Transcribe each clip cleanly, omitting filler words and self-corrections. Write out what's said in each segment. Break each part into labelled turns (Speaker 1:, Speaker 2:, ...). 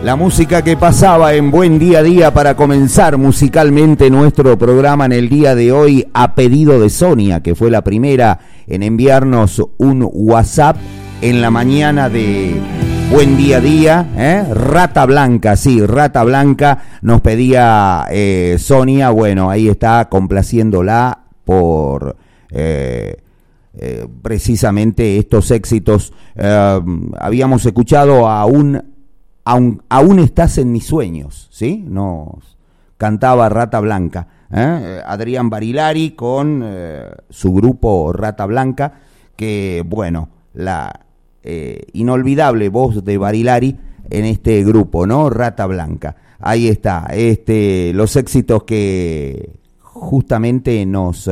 Speaker 1: La música que pasaba en Buen Día a Día para comenzar musicalmente nuestro programa en el día de hoy, a pedido de Sonia, que fue la primera en enviarnos un WhatsApp en la mañana de Buen Día a Día, Rata Blanca, sí, Rata Blanca nos pedía Sonia. Bueno, ahí está, complaciéndola por precisamente estos éxitos. Habíamos escuchado Aún estás en mis sueños, ¿sí? Nos cantaba Rata Blanca, Adrián Barilari con su grupo Rata Blanca, que bueno, la inolvidable voz de Barilari en este grupo, ¿no? Rata Blanca. Ahí está, los éxitos que justamente nos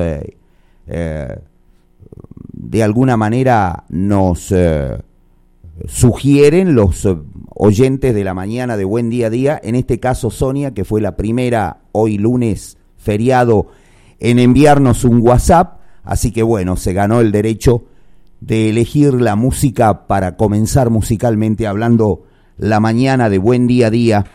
Speaker 1: de alguna manera nos sugieren los oyentes de la mañana de Buen Día a Día, en este caso Sonia, que fue la primera hoy lunes feriado en enviarnos un WhatsApp, así que bueno, se ganó el derecho de elegir la música para comenzar musicalmente hablando la mañana de Buen Día a Día.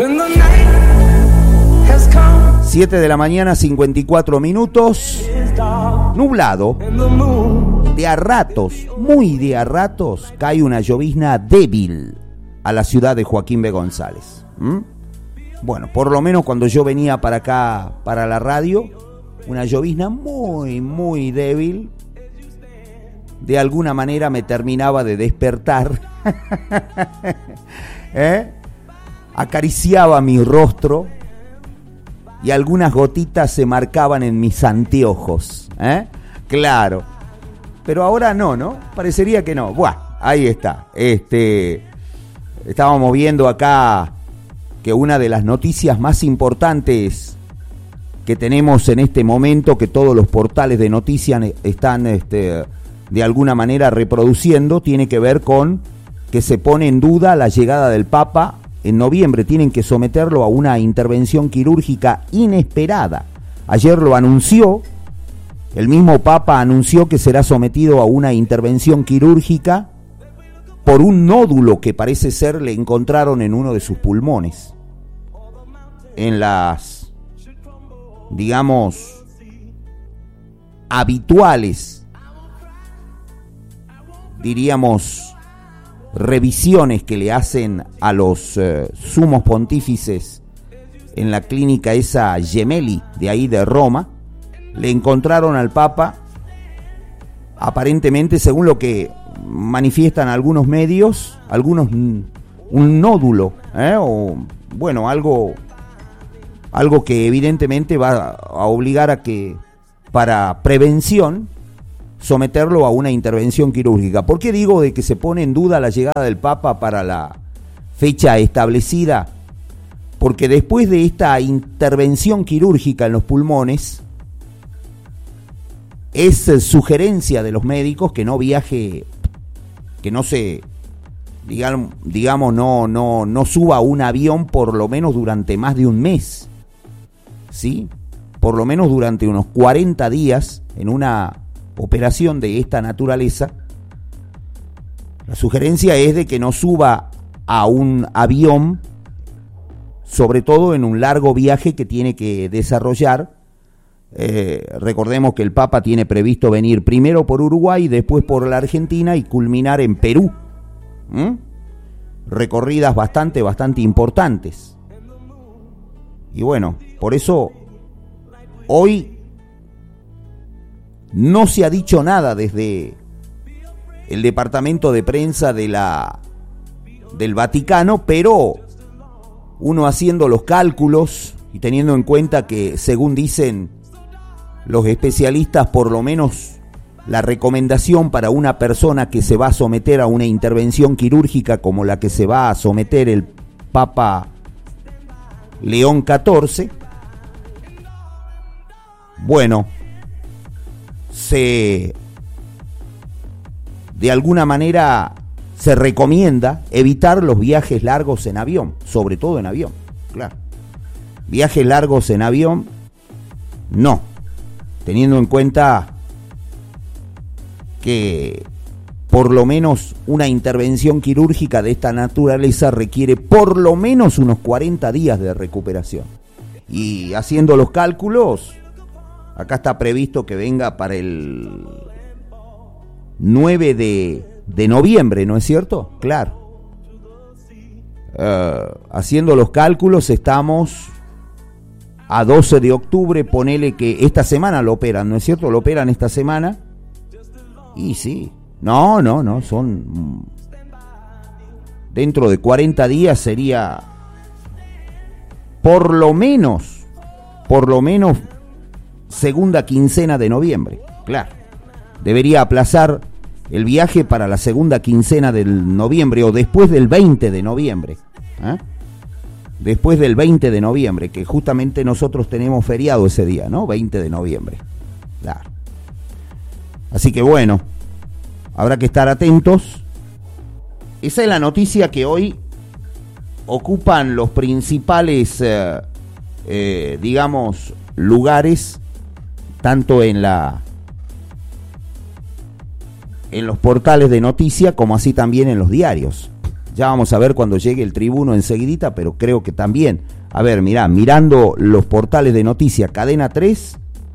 Speaker 1: 7 de la mañana, 54 minutos, nublado. De a ratos, muy de a ratos, cae una llovizna débil a la ciudad de Joaquín B. González. Bueno, por lo menos cuando yo venía para acá, para la radio, una llovizna muy, muy débil, de alguna manera me terminaba de despertar, acariciaba mi rostro y algunas gotitas se marcaban en mis anteojos, claro. Pero ahora no, parecería que no. Buah, ahí está. Estábamos viendo acá que una de las noticias más importantes que tenemos en este momento, que todos los portales de noticias están de alguna manera reproduciendo, tiene que ver con que se pone en duda la llegada del Papa en noviembre. Tienen que someterlo a una intervención quirúrgica inesperada. Ayer lo anunció. El mismo Papa anunció que será sometido a una intervención quirúrgica por un nódulo que parece ser le encontraron en uno de sus pulmones. En las, digamos, habituales, diríamos, revisiones que le hacen a los sumos pontífices en la clínica esa Gemelli, de ahí de Roma. Le encontraron al Papa, aparentemente, según lo que manifiestan algunos medios, un nódulo, o bueno, algo que evidentemente va a obligar a que, para prevención, someterlo a una intervención quirúrgica. ¿Por qué digo de que se pone en duda la llegada del Papa para la fecha establecida? Porque después de esta intervención quirúrgica en los pulmones, es sugerencia de los médicos que no viaje, que no se, digamos, no suba a un avión por lo menos durante más de un mes, ¿sí? Por lo menos durante unos 40 días en una operación de esta naturaleza. La sugerencia es de que no suba a un avión, sobre todo en un largo viaje que tiene que desarrollar. Recordemos que el Papa tiene previsto venir primero por Uruguay, después por la Argentina y culminar en Perú. Recorridas bastante importantes. Y bueno, por eso hoy no se ha dicho nada desde el departamento de prensa del Vaticano, pero uno haciendo los cálculos y teniendo en cuenta que, según dicen los especialistas, por lo menos la recomendación para una persona que se va a someter a una intervención quirúrgica como la que se va a someter el Papa León XIV, bueno, de alguna manera se recomienda evitar los viajes largos en avión, sobre todo en avión, claro. Viajes largos en avión, no, teniendo en cuenta que por lo menos una intervención quirúrgica de esta naturaleza requiere por lo menos unos 40 días de recuperación. Y haciendo los cálculos, acá está previsto que venga para el 9 de noviembre, ¿no es cierto? Claro. Haciendo los cálculos estamos a 12 de octubre, ponele que esta semana lo operan, ¿no es cierto? Lo operan esta semana. Y sí, no, son... Dentro de 40 días sería por lo menos segunda quincena de noviembre, claro. Debería aplazar el viaje para la segunda quincena del noviembre o después del 20 de noviembre. Después del 20 de noviembre, que justamente nosotros tenemos feriado ese día, ¿no? 20 de noviembre, claro. Así que bueno, habrá que estar atentos. Esa es la noticia que hoy ocupan los principales, digamos, lugares, tanto en los portales de noticia como así también en los diarios. Ya vamos a ver cuando llegue el Tribuno enseguidita, pero creo que también. A ver, mirando los portales de noticia, Cadena 3,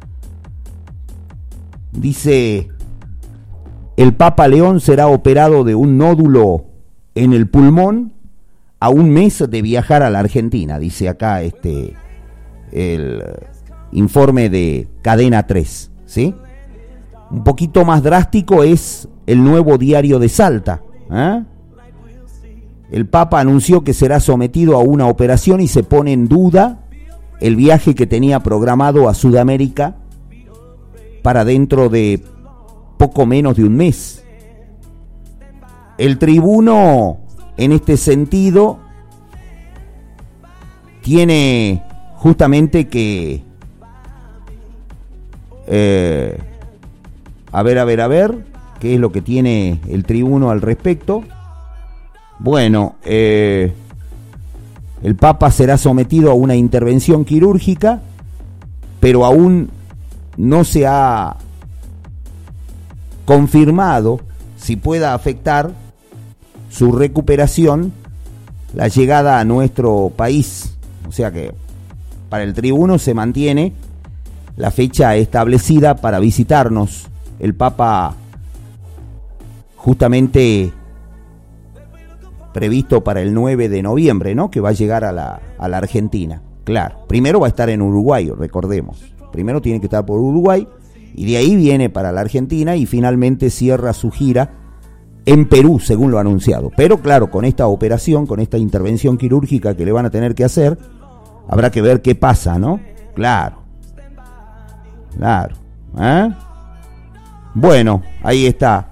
Speaker 1: dice: el Papa León será operado de un nódulo en el pulmón a un mes de viajar a la Argentina, dice acá el informe de Cadena 3, ¿sí? Un poquito más drástico es el Nuevo Diario de Salta. El Papa anunció que será sometido a una operación y se pone en duda el viaje que tenía programado a Sudamérica para dentro de poco menos de un mes. El Tribuno, en este sentido, tiene justamente que... A ver, ¿qué es lo que tiene el Tribuno al respecto? Bueno, el Papa será sometido a una intervención quirúrgica, pero aún no se ha confirmado si pueda afectar su recuperación la llegada a nuestro país. O sea que para el Tribuno se mantiene la fecha establecida para visitarnos. El Papa justamente previsto para el 9 de noviembre, ¿no? Que va a llegar a la Argentina. Claro, primero va a estar en Uruguay, recordemos. Primero tiene que estar por Uruguay y de ahí viene para la Argentina y finalmente cierra su gira en Perú, según lo anunciado. Pero claro, con esta operación, con esta intervención quirúrgica que le van a tener que hacer, habrá que ver qué pasa, ¿no? Claro. Bueno, ahí está.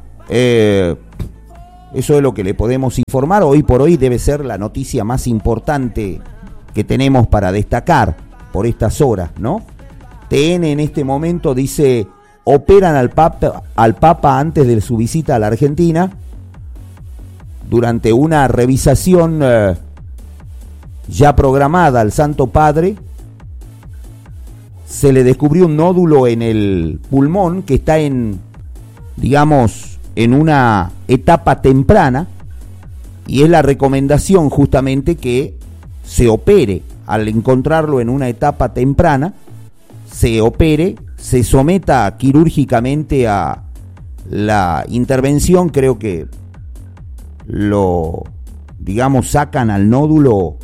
Speaker 1: Eso es lo que le podemos informar. Hoy por hoy debe ser la noticia más importante que tenemos para destacar por estas horas, ¿no? TN en este momento dice: operan al Papa antes de su visita a la Argentina. Durante una revisación ya programada al Santo Padre, se le descubrió un nódulo en el pulmón que está en una etapa temprana, y es la recomendación justamente que se opere. Al encontrarlo en una etapa temprana, se opere, se someta quirúrgicamente a la intervención. Creo que sacan al nódulo,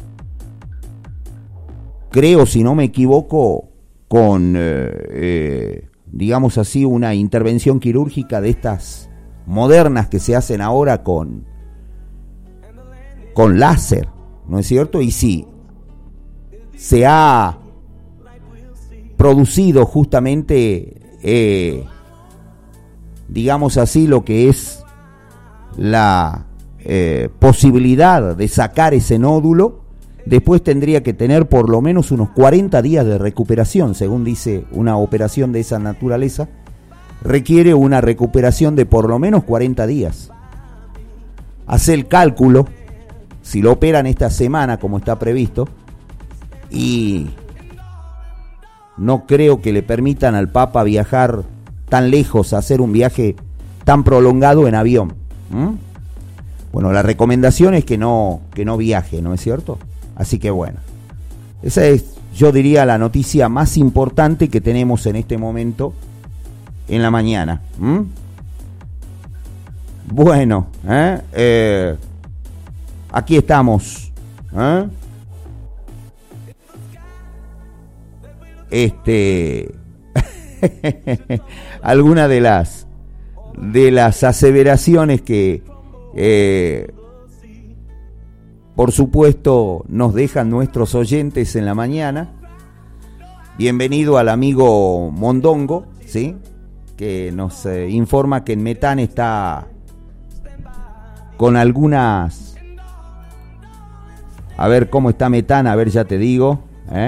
Speaker 1: creo, si no me equivoco, con una intervención quirúrgica de estas modernas que se hacen ahora con láser, ¿no es cierto? Y sí, se ha producido justamente, lo que es la posibilidad de sacar ese nódulo. Después tendría que tener por lo menos unos 40 días de recuperación, según dice. Una operación de esa naturaleza requiere una recuperación de por lo menos 40 días. Hace el cálculo, si lo operan esta semana como está previsto, y no creo que le permitan al Papa viajar tan lejos, hacer un viaje tan prolongado en avión. ¿Mm? Bueno, la recomendación es que no viaje, ¿no es cierto? Así que bueno, esa es, yo diría, la noticia más importante que tenemos en este momento en la mañana. ¿Mm? Bueno, aquí estamos. Alguna de las aseveraciones que por supuesto nos dejan nuestros oyentes en la mañana. Bienvenido al amigo Mondongo, ¿sí? Que nos informa que en Metán está con algunas... A ver cómo está Metán, a ver, ya te digo.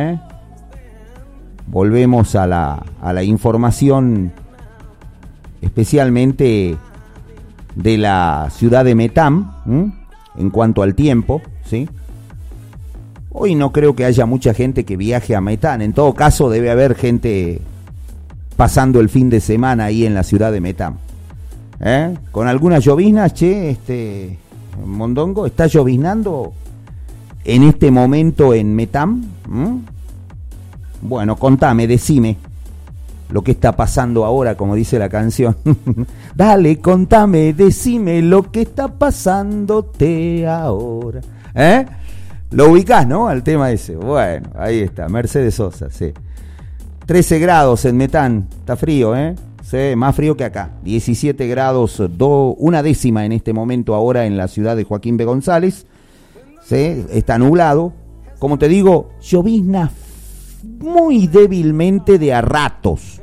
Speaker 1: Volvemos a la información, especialmente de la ciudad de Metán, en cuanto al tiempo, ¿sí? Hoy no creo que haya mucha gente que viaje a Metán. En todo caso, debe haber gente pasando el fin de semana ahí en la ciudad de Metán. Con algunas lloviznas, Mondongo, ¿está lloviznando en este momento en Metán? Bueno, contame, decime lo que está pasando ahora, como dice la canción. Dale, contame, decime lo que está pasándote ahora. Lo ubicás, ¿no? Al tema ese. Bueno, ahí está, Mercedes Sosa, sí. 13 grados en Metán, está frío, Sí, más frío que acá. 17 grados, una décima en este momento ahora en la ciudad de Joaquín B. González. ¿Sí? Está nublado. Como te digo, llovizna muy débilmente de a ratos.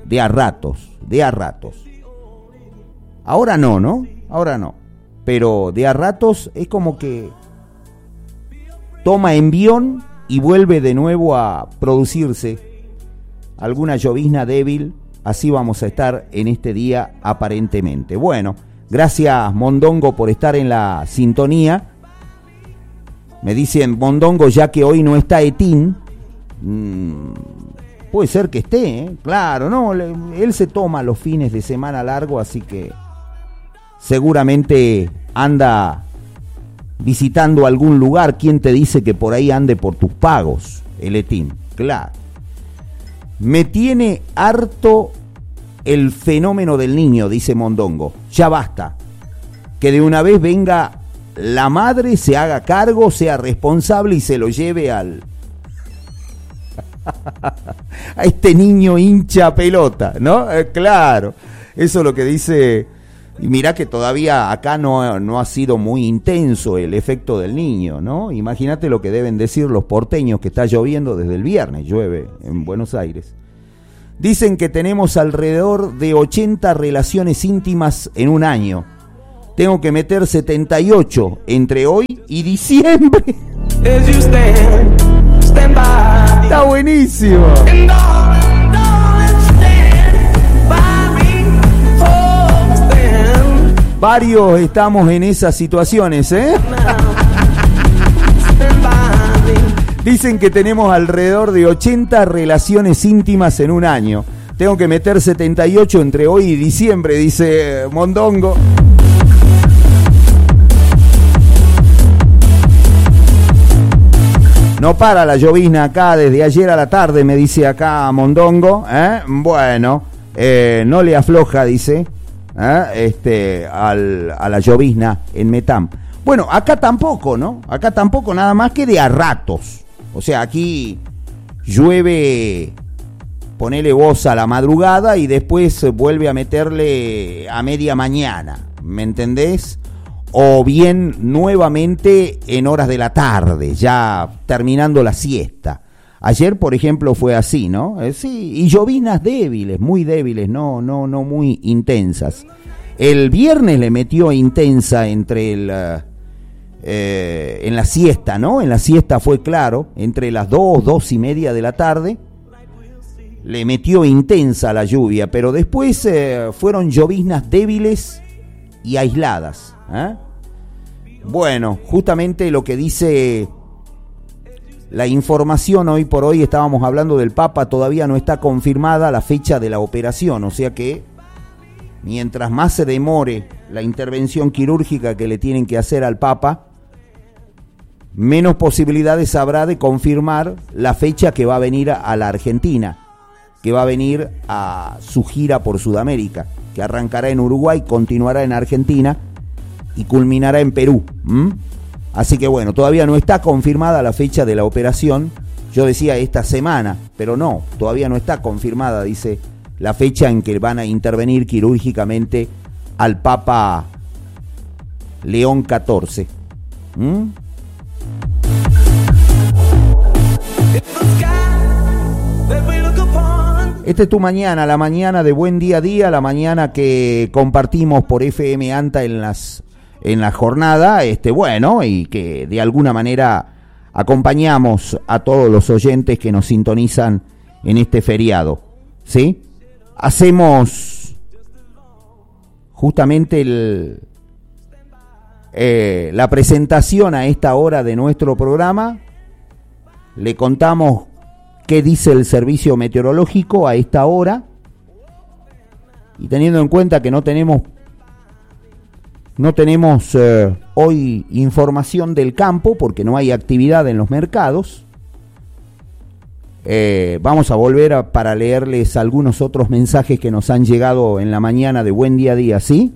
Speaker 1: Ahora no. Ahora no. Pero de a ratos es como que toma envión y vuelve de nuevo a producirse alguna llovizna débil. Así vamos a estar en este día aparentemente. Bueno, gracias Mondongo por estar en la sintonía. Me dicen, Mondongo, ya que hoy no está Etín, puede ser que esté, claro, no, él se toma los fines de semana largo, así que seguramente anda visitando algún lugar. ¿Quién te dice que por ahí ande por tus pagos, el Etín? Claro. Me tiene harto el fenómeno del niño, dice Mondongo. Ya basta. Que de una vez venga la madre, se haga cargo, sea responsable y se lo lleve a este niño hincha pelota, ¿no? Claro. Eso es lo que dice. Y mirá que todavía acá no ha sido muy intenso el efecto del niño, ¿no? Imagínate lo que deben decir los porteños, que está lloviendo desde el viernes, llueve en Buenos Aires. Dicen que tenemos alrededor de 80 relaciones íntimas en un año. Tengo que meter 78 entre hoy y diciembre. Está buenísimo. Varios estamos en esas situaciones, Dicen que tenemos alrededor de 80 relaciones íntimas en un año. Tengo que meter 78 entre hoy y diciembre, dice Mondongo. No para la llovizna acá desde ayer a la tarde, me dice acá Mondongo. Bueno, no le afloja, dice. A la llovizna en Metán. Bueno, acá tampoco, ¿no? Acá tampoco, nada más que de a ratos. O sea, aquí llueve, ponele vos a la madrugada y después vuelve a meterle a media mañana, ¿me entendés? O bien nuevamente en horas de la tarde, ya terminando la siesta. Ayer, por ejemplo, fue así, ¿no? Sí, y lloviznas débiles, muy débiles, no muy intensas. El viernes le metió intensa entre en la siesta, ¿no? En la siesta fue claro, entre las 2:30 de la tarde, le metió intensa la lluvia, pero después fueron lloviznas débiles y aisladas. Bueno, justamente lo que dice la información hoy por hoy, estábamos hablando del Papa, todavía no está confirmada la fecha de la operación, o sea que mientras más se demore la intervención quirúrgica que le tienen que hacer al Papa, menos posibilidades habrá de confirmar la fecha que va a venir a la Argentina, que va a venir a su gira por Sudamérica, que arrancará en Uruguay, continuará en Argentina y culminará en Perú. Así que bueno, todavía no está confirmada la fecha de la operación. Yo decía esta semana, pero no, todavía no está confirmada, dice, la fecha en que van a intervenir quirúrgicamente al Papa León XIV. Esta es tu mañana, la mañana de Buen Día a Día, la mañana que compartimos por FM Anta en la jornada, bueno, y que de alguna manera acompañamos a todos los oyentes que nos sintonizan en este feriado, ¿sí? Hacemos justamente la presentación a esta hora de nuestro programa. Le contamos qué dice el servicio meteorológico a esta hora, y teniendo en cuenta que no tenemos hoy información del campo porque no hay actividad en los mercados, vamos a volver para leerles algunos otros mensajes que nos han llegado en la mañana de Buen Día a Día, ¿sí?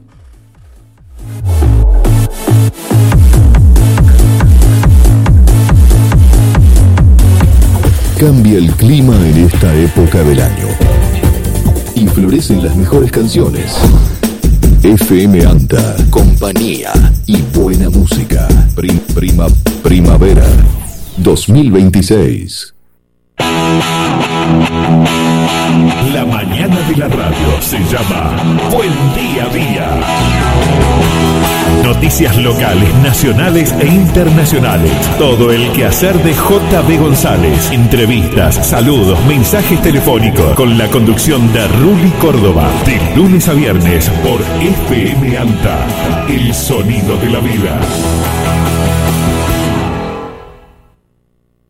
Speaker 2: Cambia el clima en esta época del año y florecen las mejores canciones. FM Anta, compañía y buena música. Primavera 2026.
Speaker 3: La mañana de la radio se llama Buen Día a Día. Noticias locales, nacionales e internacionales. Todo el quehacer de J.B. González. Entrevistas, saludos, mensajes telefónicos. Con la conducción de Ruli Córdoba. De lunes a viernes por FM Anta. El sonido de la vida.